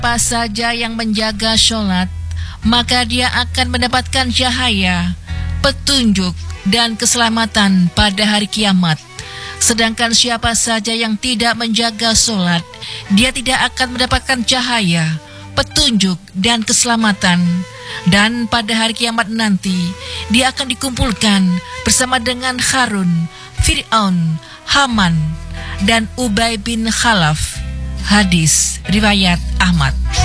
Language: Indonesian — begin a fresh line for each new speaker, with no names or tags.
Siapa saja yang menjaga sholat, maka dia akan mendapatkan cahaya, petunjuk, dan keselamatan pada hari kiamat. Sedangkan siapa saja yang tidak menjaga sholat, dia tidak akan mendapatkan cahaya, petunjuk, dan keselamatan. Dan pada hari kiamat nanti, dia akan dikumpulkan bersama dengan Harun, Fir'aun, Haman, dan Ubay bin Khalaf. Hadis riwayat Ahmad.